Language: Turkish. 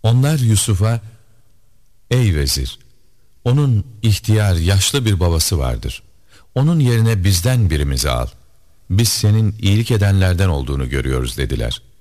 Onlar Yusuf'a, ''Ey vezir, onun ihtiyar yaşlı bir babası vardır. Onun yerine bizden birimizi al. Biz senin iyilik edenlerden olduğunu görüyoruz.'' dediler.